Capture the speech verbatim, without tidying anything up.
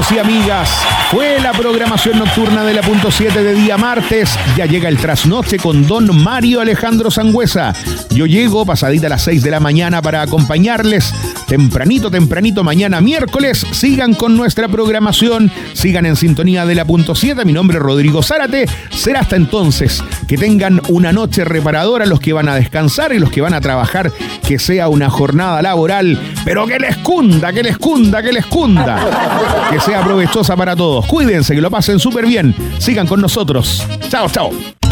amigos y amigas, fue la programación nocturna de la punto siete de día martes. Ya llega el trasnoche con don Mario Alejandro Sangüesa. Yo llego pasadita a las seis de la mañana para acompañarles. Tempranito, tempranito, mañana miércoles. Sigan con nuestra programación. Sigan en sintonía de la punto siete. Mi nombre es Rodrigo Zárate. Será hasta entonces. Que tengan una noche reparadora los que van a descansar y los que van a trabajar. Que sea una jornada laboral, pero que les cunda, que les cunda, que les cunda. Que sea provechosa para todos. Cuídense, que lo pasen súper bien. Sigan con nosotros. Chao, chao.